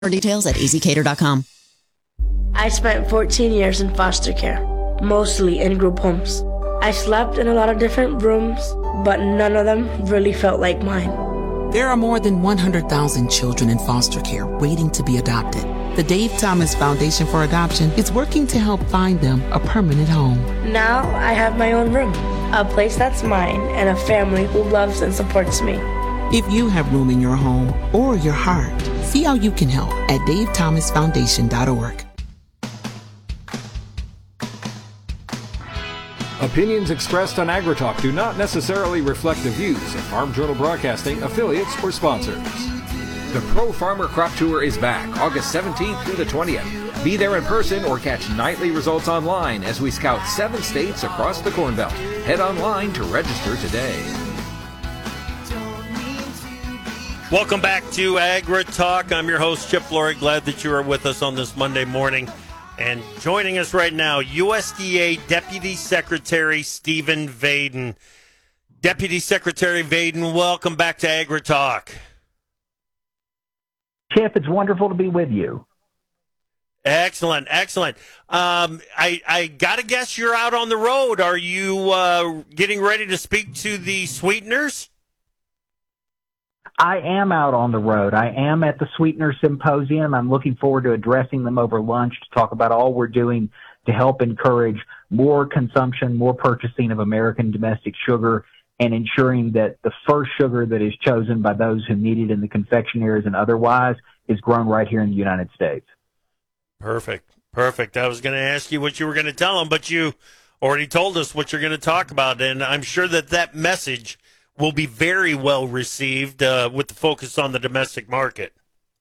For details at easycater.com. I spent 14 years in foster care, mostly in group homes. I slept in a lot of different rooms, but none of them really felt like mine. There are more than 100,000 children in foster care waiting to be adopted. The Dave Thomas Foundation for Adoption is working to help find them a permanent home. Now I have my own room, a place that's mine, and a family who loves and supports me. If you have room in your home or your heart, see how you can help at davethomasfoundation.org. Opinions expressed on AgriTalk do not necessarily reflect the views of Farm Journal Broadcasting, affiliates, or sponsors. The Pro Farmer Crop Tour is back August 17th through the 20th. Be there in person or catch nightly results online as we scout 7 states across the Corn Belt. Head online to register today. Welcome back to AgriTalk. I'm your host, Chip Flory. Glad that you are with us on this Monday morning. And joining us right now, USDA Deputy Secretary Stephen Vaden. Deputy Secretary Vaden, welcome back to AgriTalk. Chip, it's wonderful to be with you. Excellent, excellent. I got to guess you're out on the road. Are you getting ready to speak to the sweeteners? I am out on the road. I am at the Sweetener Symposium. I'm looking forward to addressing them over lunch to talk about all we're doing to help encourage more consumption, more purchasing of American domestic sugar, and ensuring that the first sugar that is chosen by those who need it in the confectionaries and otherwise is grown right here in the United States. Perfect. I was going to ask you what you were going to tell them, but you already told us what you're going to talk about, and I'm sure that message will be very well received with the focus on the domestic market.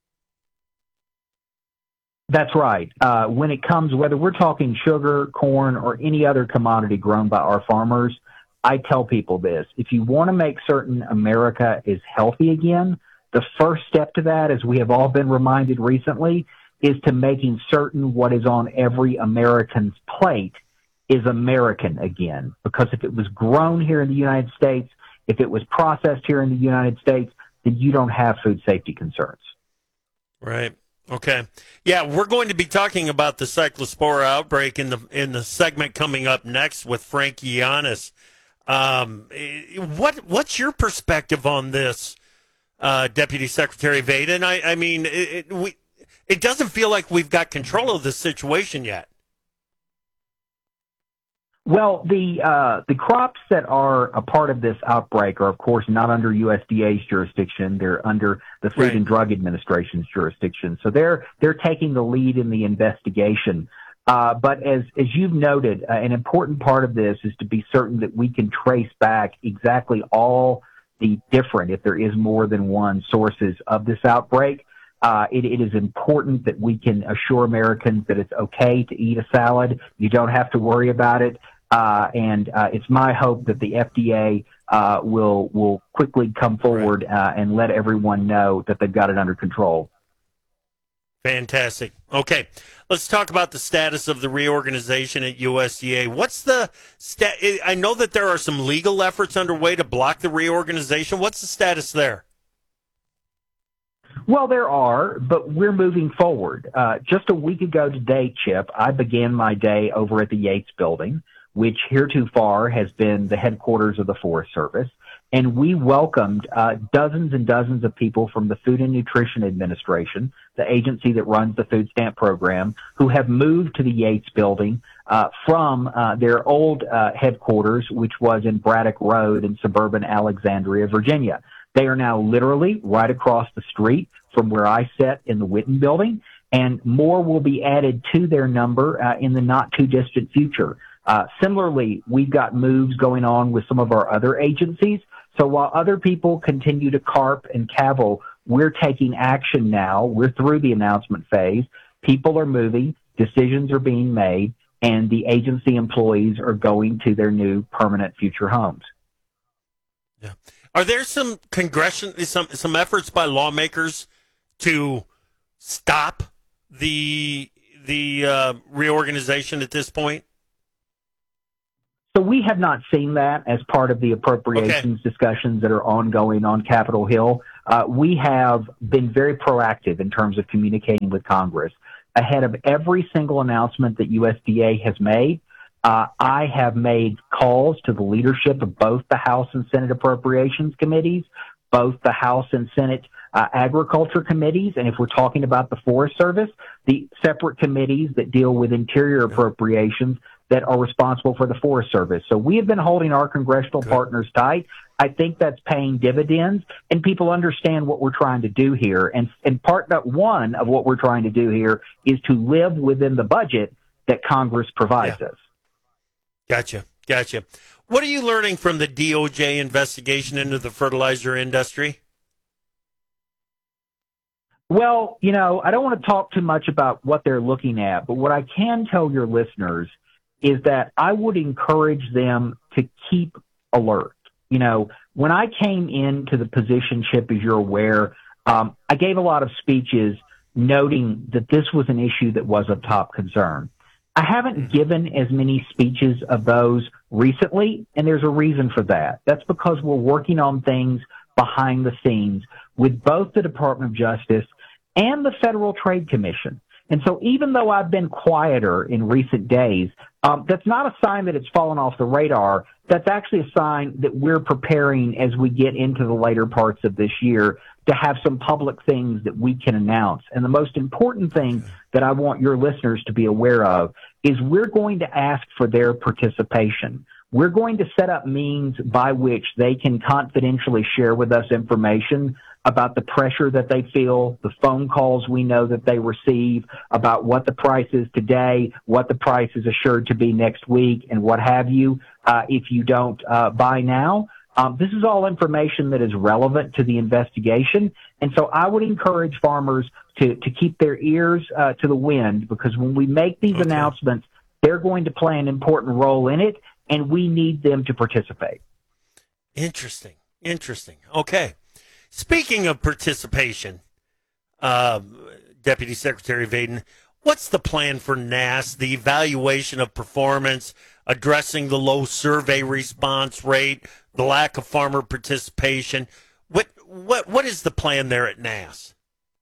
That's right. When it comes, whether we're talking sugar, corn, or any other commodity grown by our farmers, I tell people this. If you want to make certain America is healthy again, the first step to that, as we have all been reminded recently, is to making certain what is on every American's plate is American again. Because if it was grown here in the United States, if it was processed here in the United States, then you don't have food safety concerns. Right. Okay. Yeah, we're going to be talking about the cyclospora outbreak in the segment coming up next with Frank Yiannis. What's your perspective on this, Deputy Secretary Vaden? I mean, it doesn't feel like we've got control of the situation yet. Well, the crops that are a part of this outbreak are, of course, not under USDA's jurisdiction. They're under the Food and Drug Administration's jurisdiction. So they're taking the lead in the investigation. But as you've noted, an important part of this is to be certain that we can trace back exactly all the different, if there is more than one, sources of this outbreak. It is important that we can assure Americans that it's okay to eat a salad. You don't have to worry about it. And it's my hope that the FDA will quickly come forward and let everyone know that they've got it under control. Fantastic. Okay, let's talk about the status of the reorganization at USDA. What's the I know that there are some legal efforts underway to block the reorganization. What's the status there? Well, there are, but we're moving forward. Just a week ago today, Chip, I began my day over at the Yates Building, which heretofore has been the headquarters of the Forest Service. And we welcomed dozens and dozens of people from the Food and Nutrition Administration, the agency that runs the food stamp program, who have moved to the Yates Building from their old headquarters, which was in Braddock Road in suburban Alexandria, Virginia. They are now literally right across the street from where I sit in the Witten Building, and more will be added to their number in the not-too-distant future. Similarly, we've got moves going on with some of our other agencies. So while other people continue to carp and cavil, we're taking action now. We're through the announcement phase. People are moving, decisions are being made, and the agency employees are going to their new permanent future homes. Yeah. Are there some some efforts by lawmakers to stop the reorganization at this point? So we have not seen that as part of the appropriations discussions that are ongoing on Capitol Hill. we have been very proactive in terms of communicating with Congress. Ahead of every single announcement that USDA has made, I have made calls to the leadership of both the House and Senate Appropriations Committees, both the House and Senate Agriculture Committees, and if we're talking about the Forest Service, the separate committees that deal with interior appropriations that are responsible for the Forest Service. So we have been holding our congressional partners tight. I think that's paying dividends, and people understand what we're trying to do here. And part one of what we're trying to do here is to live within the budget that Congress provides us. Gotcha. What are you learning from the DOJ investigation into the fertilizer industry? Well, I don't want to talk too much about what they're looking at, but what I can tell your listeners is that I would encourage them to keep alert. When I came into the position, Chip, as you're aware, I gave a lot of speeches noting that this was an issue that was of top concern. I haven't given as many speeches of those recently, and there's a reason for that. That's because we're working on things behind the scenes with both the Department of Justice and the Federal Trade Commission. And so even though I've been quieter in recent days, that's not a sign that it's fallen off the radar. That's actually a sign that we're preparing as we get into the later parts of this year to have some public things that we can announce. And the most important thing that I want your listeners to be aware of is we're going to ask for their participation. We're going to set up means by which they can confidentially share with us information about the pressure that they feel, the phone calls we know that they receive, about what the price is today, what the price is assured to be next week, and what have you, if you don't buy now. This is all information that is relevant to the investigation. And so I would encourage farmers to keep their ears to the wind, because when we make these announcements, they're going to play an important role in it, and we need them to participate. Interesting. Okay. Speaking of participation, Deputy Secretary Vaden, what's the plan for NASS, the evaluation of performance, addressing the low survey response rate, the lack of farmer participation? What is the plan there at NASS?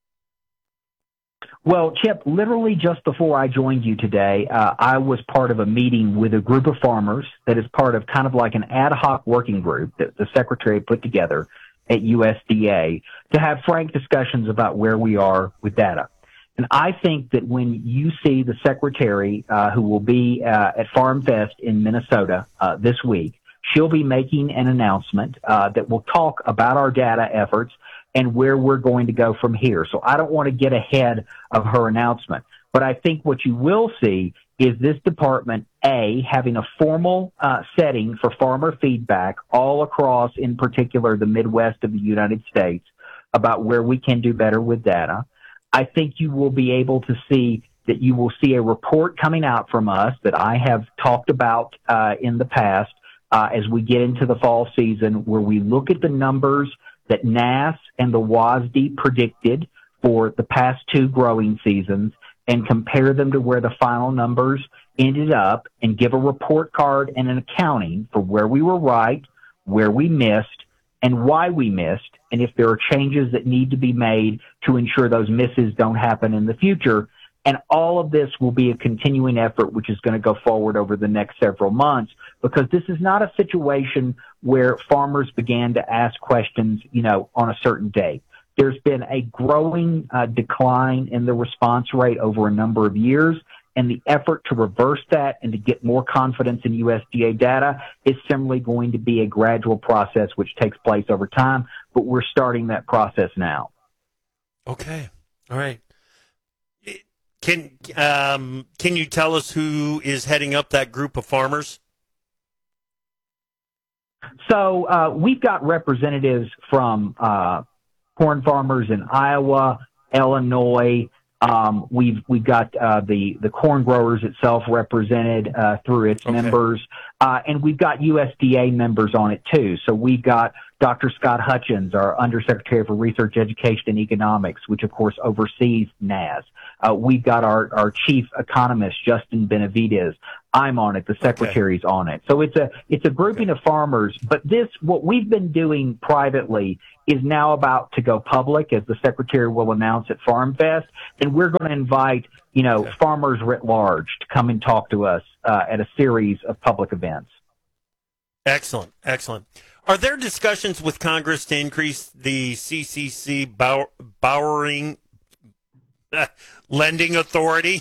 Well, Chip, literally just before I joined you today, I was part of a meeting with a group of farmers that is part of kind of like an ad hoc working group that the Secretary put together at USDA to have frank discussions about where we are with data. And I think that when you see the Secretary, who will be at Farm Fest in Minnesota this week, she'll be making an announcement that will talk about our data efforts and where we're going to go from here. So I don't want to get ahead of her announcement. But I think what you will see is this department, having a formal setting for farmer feedback all across, in particular, the Midwest of the United States about where we can do better with data. I think you will be able to see that you will see a report coming out from us that I have talked about in the past as we get into the fall season, where we look at the numbers that NASS and the WASDE predicted for the past two growing seasons and compare them to where the final numbers ended up, and give a report card and an accounting for where we were right, where we missed, and why we missed, and if there are changes that need to be made to ensure those misses don't happen in the future. And all of this will be a continuing effort, which is going to go forward over the next several months, because this is not a situation where farmers began to ask questions, on a certain date. There's been a growing decline in the response rate over a number of years, and the effort to reverse that and to get more confidence in USDA data is similarly going to be a gradual process which takes place over time, but we're starting that process now. Okay. All right. Can you tell us who is heading up that group of farmers? So we've got representatives from corn farmers in Iowa, Illinois. We've got the corn growers itself represented through its members. And we've got USDA members on it too. So we've got Dr. Scott Hutchins, our Undersecretary for Research, Education, and Economics, which of course oversees NAS. We've got our chief economist, Justin Benavides. I'm on it. The secretary's on it. So it's a grouping of farmers. But what we've been doing privately is now about to go public, as the secretary will announce at Farm Fest. And we're going to invite, farmers writ large to come and talk to us at a series of public events. Excellent. Are there discussions with Congress to increase the CCC borrowing lending authority?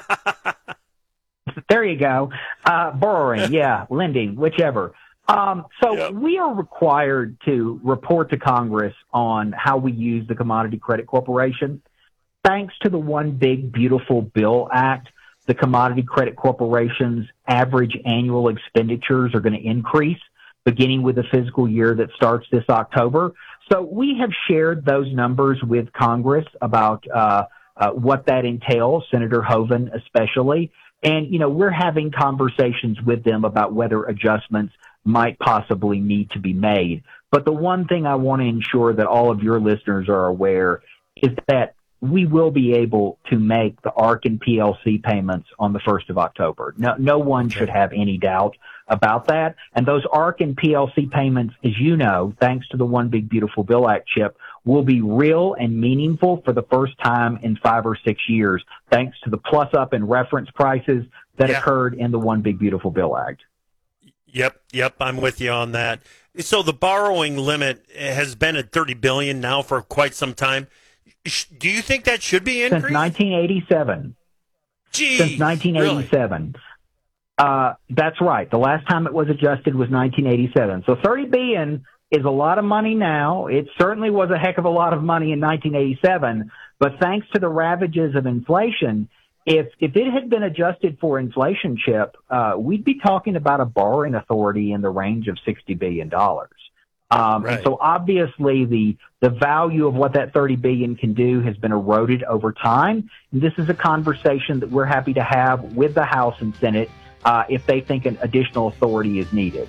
There you go. Borrowing, yeah, lending, whichever. We are required to report to Congress on how we use the Commodity Credit Corporation. Thanks to the One Big Beautiful Bill Act, the Commodity Credit Corporation's average annual expenditures are going to increase, beginning with the fiscal year that starts this October. So we have shared those numbers with Congress about what that entails, Senator Hoeven especially. And, we're having conversations with them about whether adjustments might possibly need to be made. But the one thing I want to ensure that all of your listeners are aware is that we will be able to make the ARC and PLC payments on the 1st of October. No one should have any doubt about that. And those ARC and PLC payments, as you know, thanks to the One Big Beautiful Bill Act, Chip, will be real and meaningful for the first time in 5 or 6 years, thanks to the plus up in reference prices that occurred in the One Big Beautiful Bill Act. Yep, I'm with you on that. So the borrowing limit has been at $30 billion now for quite some time. Do you think that should be increased? Since 1987. Since 1987. Really? That's right. The last time it was adjusted was 1987. So $30 billion is a lot of money now. It certainly was a heck of a lot of money in 1987. But thanks to the ravages of inflation, if it had been adjusted for inflation, Chip, we'd be talking about a borrowing authority in the range of $60 billion. And so obviously the value of what that $30 billion can do has been eroded over time. And this is a conversation that we're happy to have with the House and Senate if they think an additional authority is needed.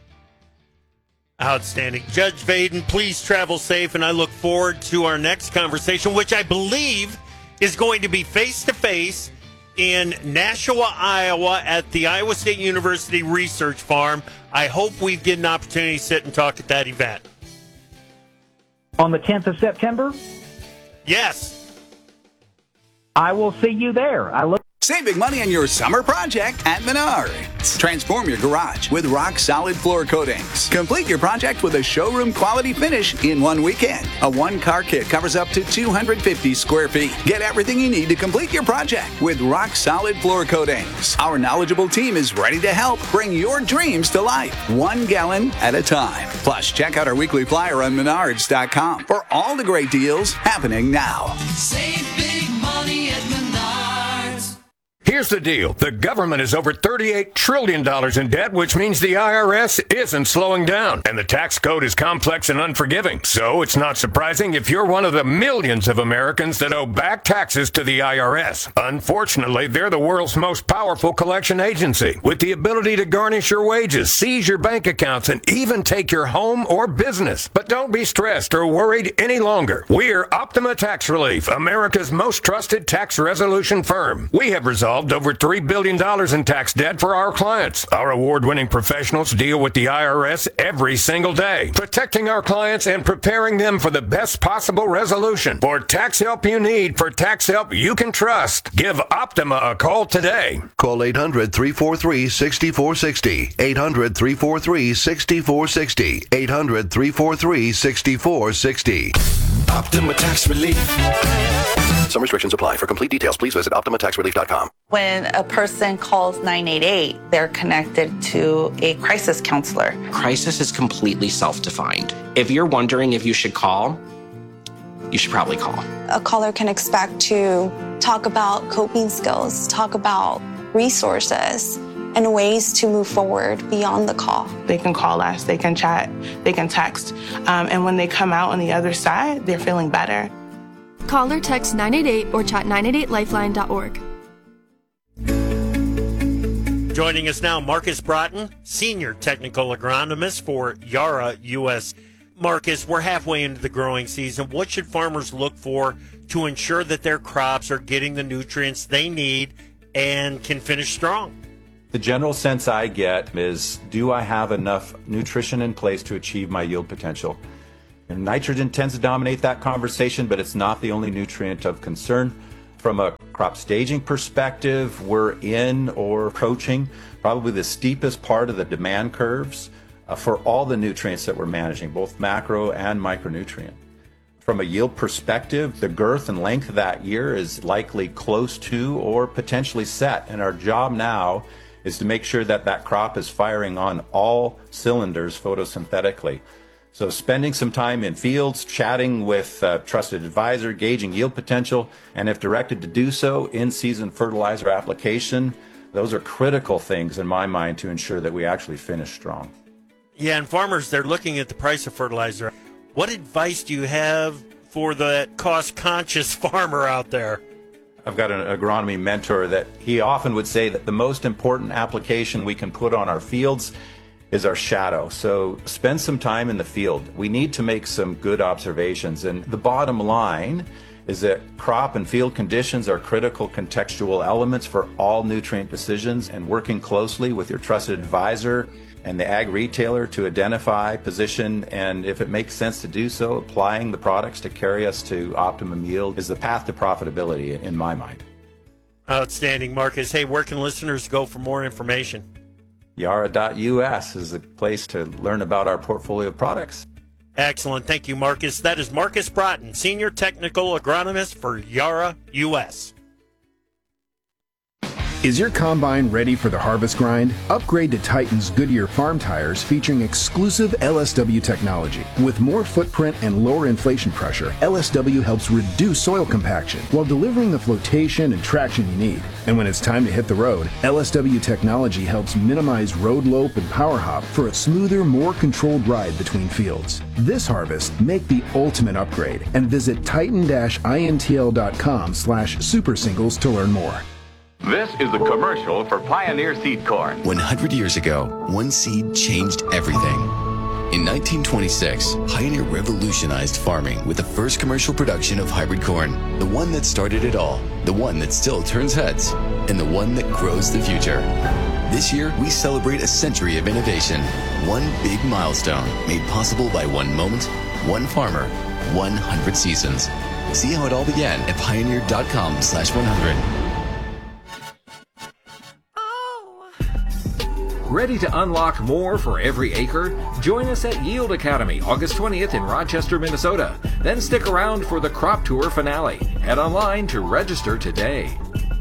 Outstanding. Judge Vaden, please travel safe, and I look forward to our next conversation, which I believe is going to be face-to-face in Nashua, Iowa, at the Iowa State University Research Farm. I hope we get an opportunity to sit and talk at that event. On the 10th of September? Yes. I will see you there. Save big money on your summer project at Menards. Transform your garage with rock-solid floor coatings. Complete your project with a showroom-quality finish in one weekend. A one-car kit covers up to 250 square feet. Get everything you need to complete your project with rock-solid floor coatings. Our knowledgeable team is ready to help bring your dreams to life, 1 gallon at a time. Plus, check out our weekly flyer on Menards.com for all the great deals happening now. Save big money at Menards. Here's the deal. The government is over $38 trillion in debt, which means the IRS isn't slowing down. And the tax code is complex and unforgiving. So it's not surprising if you're one of the millions of Americans that owe back taxes to the IRS. Unfortunately, they're the world's most powerful collection agency, with the ability to garnish your wages, seize your bank accounts, and even take your home or business. But don't be stressed or worried any longer. We're Optima Tax Relief, America's most trusted tax resolution firm. We have resolved over $3 billion in tax debt for our clients. Our award-winning professionals deal with the IRS every single day, protecting our clients and preparing them for the best possible resolution. For tax help you need, for tax help you can trust, give Optima a call today. Call 800-343-6460. 800-343-6460. 800-343-6460. Optima Tax Relief. Some restrictions apply. For complete details, please visit OptimaTaxRelief.com. When a person calls 988, they're connected to a crisis counselor. Crisis is completely self-defined. If you're wondering if you should call, you should probably call. A caller can expect to talk about coping skills, talk about resources, and ways to move forward beyond the call. They can call us, they can chat, they can text, and when they come out on the other side, they're feeling better. Call or text 988 or chat 988lifeline.org. Joining us now, Marcus Broughton, Senior Technical Agronomist for Yara US. Marcus, we're halfway into the growing season. What should farmers look for to ensure that their crops are getting the nutrients they need and can finish strong? The general sense I get is, do I have enough nutrition in place to achieve my yield potential? And nitrogen tends to dominate that conversation, but it's not the only nutrient of concern. From a crop staging perspective, we're in or approaching probably the steepest part of the demand curves for all the nutrients that we're managing, both macro and micronutrient. From a yield perspective, the girth and length of that year is likely close to or potentially set, and our job now is to make sure that that crop is firing on all cylinders photosynthetically. So spending some time in fields, chatting with a trusted advisor, gauging yield potential, and if directed to do so, in-season fertilizer application, those are critical things in my mind to ensure that we actually finish strong. Yeah, and farmers, they're looking at the price of fertilizer. What advice do you have for the cost-conscious farmer out there? I've got an agronomy mentor that he often would say that the most important application we can put on our fields is our shadow. So spend some time in the field. We need to make some good observations. And the bottom line is that crop and field conditions are critical contextual elements for all nutrient decisions, and working closely with your trusted advisor and the ag retailer to identify, position, and if it makes sense to do so, applying the products to carry us to optimum yield is the path to profitability in my mind. Outstanding, Marcus. Hey, where can listeners go for more information? Yara.us is the place to learn about our portfolio of products. Excellent. Thank you, Marcus. That is Marcus Broughton, Senior Technical Agronomist for Yara US. Is your combine ready for the harvest grind? Upgrade to Titan's Goodyear farm tires featuring exclusive LSW technology. With more footprint and lower inflation pressure, LSW helps reduce soil compaction while delivering the flotation and traction you need. And when it's time to hit the road, LSW technology helps minimize road lope and power hop for a smoother, more controlled ride between fields. This harvest, make the ultimate upgrade and visit titan-intl.com/supersingles to learn more. This is the commercial for Pioneer Seed Corn. 100 years ago, one seed changed everything. In 1926, Pioneer revolutionized farming with the first commercial production of hybrid corn, the one that started it all, the one that still turns heads, and the one that grows the future. This year, we celebrate a century of innovation, one big milestone made possible by one moment, one farmer, 100 seasons. See how it all began at pioneer.com/100. Ready to unlock more for every acre? Join us at Yield Academy August 20th in Rochester, Minnesota. Then stick around for the Crop Tour finale. Head online to register today.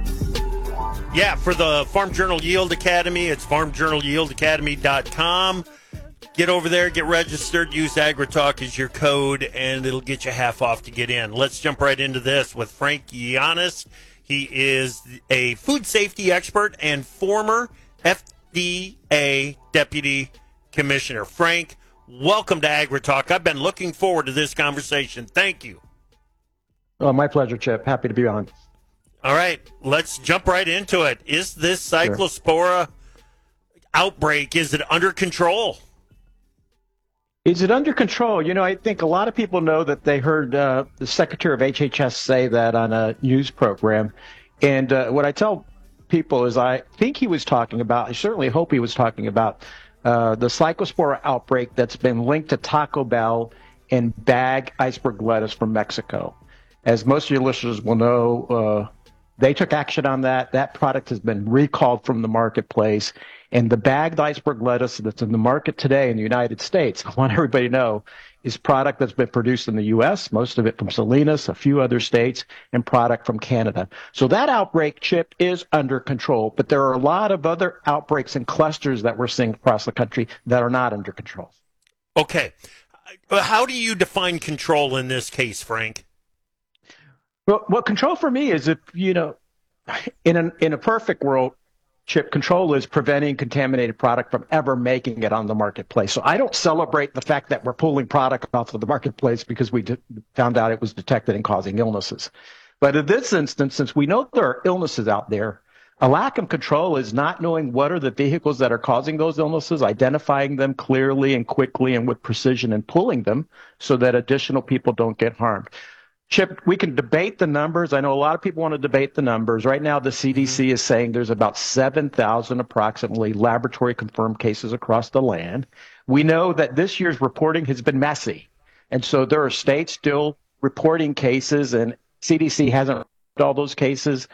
Yeah, for the Farm Journal Yield Academy, it's farmjournalyieldacademy.com. Get over there, get registered, use AgriTalk as your code, and it'll get you half off to get in. Let's jump right into this with Frank Yiannis. He is a food safety expert and former FDA Deputy Commissioner. Frank, welcome to AgriTalk. I've been looking forward to this conversation. Thank you. Oh, my pleasure, Chip. Happy to be on. All right, let's jump right into it. Is this Cyclospora outbreak, is it under control? Is it under control? You know, I think a lot of people know that they heard the Secretary of HHS say that on a news program. And what I tell people is I think he was talking about, I certainly hope he was talking about the Cyclospora outbreak that's been linked to Taco Bell and bag iceberg lettuce from Mexico. As most of your listeners will know, they took action on that. That product has been recalled from the marketplace. And the bagged iceberg lettuce that's in the market today in the United States, I want everybody to know, is product that's been produced in the U.S., most of it from Salinas, a few other states, and product from Canada. So that outbreak, Chip, is under control. But there are a lot of other outbreaks and clusters that we're seeing across the country that are not under control. Okay. How do you define control in this case, Frank? Well, control for me is if, you know, in a perfect world, Chip, control is preventing contaminated product from ever making it on the marketplace. So I don't celebrate the fact that we're pulling product off of the marketplace because we found out it was detected and causing illnesses. But in this instance, since we know there are illnesses out there, A lack of control is not knowing what are the vehicles that are causing those illnesses, identifying them clearly and quickly and with precision, and pulling them so that additional people don't get harmed. Chip, we can debate the numbers. I know a lot of people want to debate the numbers. Right now, the CDC is saying there's about 7,000 approximately laboratory confirmed cases across the land. We know that this year's reporting has been messy. And so there are states still reporting cases, and CDC hasn't all those cases.